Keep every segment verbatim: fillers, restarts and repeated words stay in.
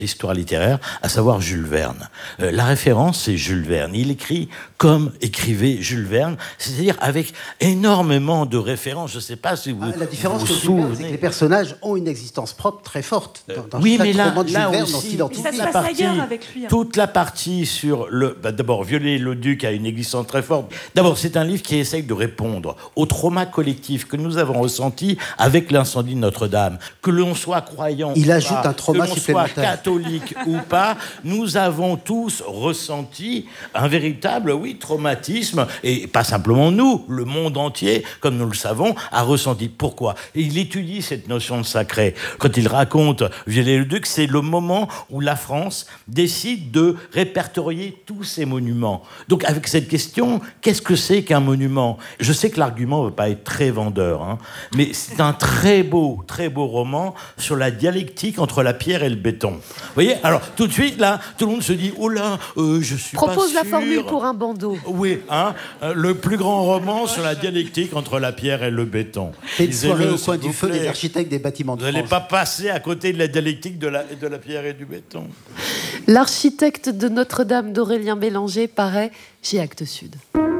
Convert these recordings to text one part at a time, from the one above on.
histoire littéraire, à savoir Jules Verne. Euh, la référence, c'est Jules Verne. Il écrit comme écrivait Jules Verne, c'est-à-dire avec énormément de références. Je ne sais pas si vous ah, La différence vous que souvenez. Verne, c'est que les personnages ont une existence propre très forte. Dans, dans oui, chaque mais là, roman de Jules là Verne, aussi, on s'identifie. ça se la passe partie, ailleurs avec lui, hein. toute la partie sur le... Bah, d'abord, Viollet-le-Duc a une existence très forte. D'abord, c'est un livre qui essaye de répondre au trauma collectif que nous avons ressenti avec l'incendie de Notre-Dame. Que l'on soit croyant Il ou ajoute pas, un trauma que l'on supplémentaire. soit catholique ou pas, nous avons tous ressenti un véritable, oui, traumatisme, et pas simplement nous, le monde entier, comme nous le savons, a ressenti. Pourquoi ? Et il étudie cette notion de sacré. Quand il raconte Viollet-le-Duc, c'est le moment où la France décide de répertorier tous ses monuments. Donc avec cette question, qu'est-ce que c'est qu'un monument ? Je sais que l'argument ne va pas être très vendeur, hein, mais c'est un très beau, très beau roman sur la dialectique entre la pierre et le béton. Vous voyez ? Alors tout de suite, là, tout le monde se dit « Oh là, euh, je suis pas sûr... » Propose la formule pour un bandeau. Oui, hein, euh, le plus grand roman sur la dialectique entre la pierre et le béton. C'est une Lisez-le, soirée au s'il coin vous du feu plaît. des architectes des bâtiments de Vous n'allez France. pas passer à côté de la dialectique de la, de la pierre et du béton. L'architecte de Notre-Dame d'Aurélien Bélanger paraît chez Actes Sud.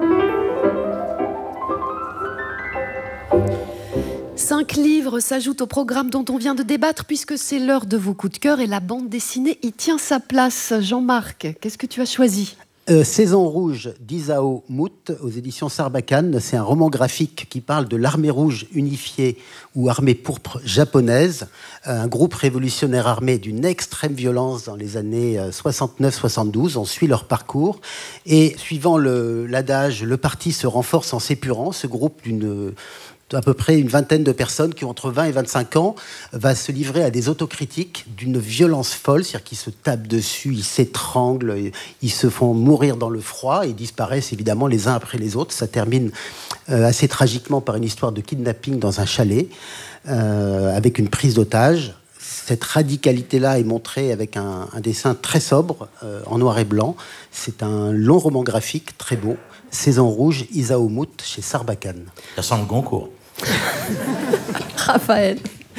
Cinq livres s'ajoutent au programme dont on vient de débattre puisque c'est l'heure de vos coups de cœur et la bande dessinée y tient sa place. Jean-Marc, qu'est-ce que tu as choisi ? Euh, Saison rouge d'Isao Mout aux éditions Sarbacane. C'est un roman graphique qui parle de l'armée rouge unifiée ou armée pourpre japonaise, un groupe révolutionnaire armé d'une extrême violence dans les années soixante-neuf soixante-douze. On suit leur parcours et suivant le, l'adage « le parti se renforce en s'épurant », ce groupe d'une... à peu près une vingtaine de personnes qui ont entre vingt et vingt-cinq ans, va se livrer à des autocritiques d'une violence folle, c'est-à-dire qu'ils se tapent dessus, ils s'étranglent, ils se font mourir dans le froid et disparaissent évidemment les uns après les autres. Ça termine euh, assez tragiquement par une histoire de kidnapping dans un chalet, euh, avec une prise d'otage. Cette radicalité-là est montrée avec un, un dessin très sobre, euh, en noir et blanc. C'est un long roman graphique, très beau. Saison rouge, Isao Mout, chez Sarbacane. Ça sent le Goncourt. Raphaël.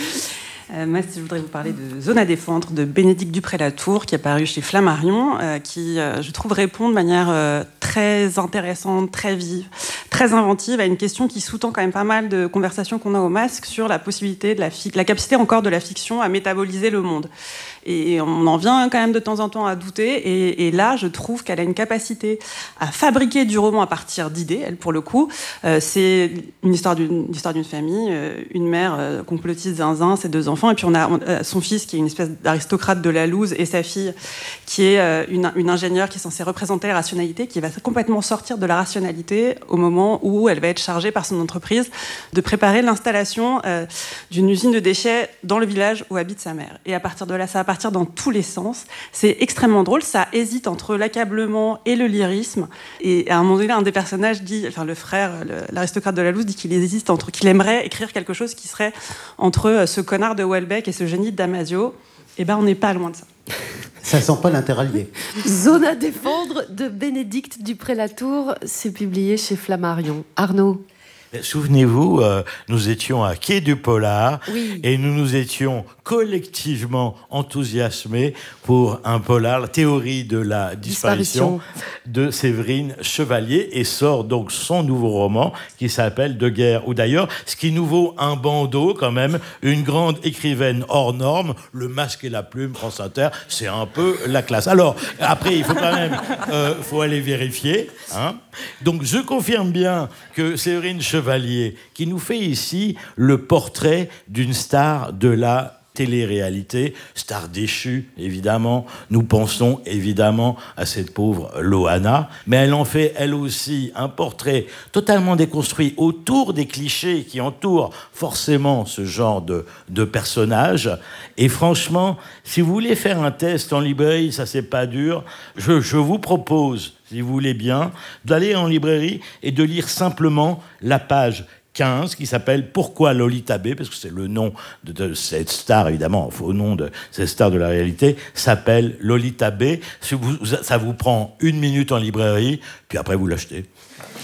Euh, moi, je voudrais vous parler de Zone à défendre de Bénédicte Dupré-Latour, qui est paru chez Flammarion, euh, qui, euh, je trouve, répond de manière euh, très intéressante, très vive, très inventive à une question qui sous-tend quand même pas mal de conversations qu'on a au masque sur la possibilité, de la, fi- la capacité encore de la fiction à métaboliser le monde. Et on en vient quand même de temps en temps à douter. Et, et là, je trouve qu'elle a une capacité à fabriquer du roman à partir d'idées. Elle, pour le coup, euh, c'est une histoire d'une, une histoire d'une famille, euh, une mère euh, complotiste zinzin, ses deux enfants, et puis on a, on a son fils qui est une espèce d'aristocrate de la loose, et sa fille qui est euh, une, une ingénieure qui est censée représenter la rationalité, qui va complètement sortir de la rationalité au moment où elle va être chargée par son entreprise de préparer l'installation euh, d'une usine de déchets dans le village où habite sa mère. Et à partir de là, ça va partir dans tous les sens. C'est extrêmement drôle. Ça hésite entre l'accablement et le lyrisme. Et à un moment donné, un des personnages dit, enfin le frère, le, l'aristocrate de la loose, dit qu'il hésite entre, qu'il aimerait écrire quelque chose qui serait entre ce connard de Houellebecq et ce génie de Damasio. Eh ben, on n'est pas loin de ça. Ça sent pas l'interallié. Zone à défendre de Bénédicte Dupré-Latour, c'est publié chez Flammarion. Arnaud. Souvenez-vous, euh, nous étions à Quai du Polar, oui. Et nous nous étions collectivement enthousiasmés pour un polar, la théorie de la disparition, disparition de Séverine Chevalier, et sort donc son nouveau roman qui s'appelle De guerre ou d'ailleurs, ce qui nous vaut un bandeau quand même, une grande écrivaine hors norme, le masque et la plume, France Inter, c'est un peu la classe. Alors, après, il faut quand même, euh, faut aller vérifier, hein. Donc, je confirme bien que Séverine Chevalier, qui nous fait ici le portrait d'une star de la télé-réalité, star déchue, évidemment. Nous pensons évidemment à cette pauvre Loana, mais elle en fait, elle aussi, un portrait totalement déconstruit autour des clichés qui entourent forcément ce genre de, de personnage. Et franchement, si vous voulez faire un test en librairie, ça c'est pas dur, je, je vous propose, si vous voulez bien, d'aller en librairie et de lire simplement la page quinze, qui s'appelle « Pourquoi Lolita B ?», parce que c'est le nom de, de cette star, évidemment, au nom de cette star de la réalité, s'appelle Lolita B. Ça vous prend une minute en librairie, puis après vous l'achetez.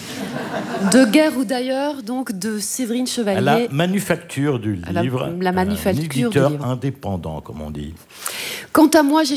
De guerre ou d'ailleurs, donc, de Séverine Chevalier. La manufacture du La- livre. la manufacture un éditeur du livre. indépendant, comme on dit. Quant à moi, j'ai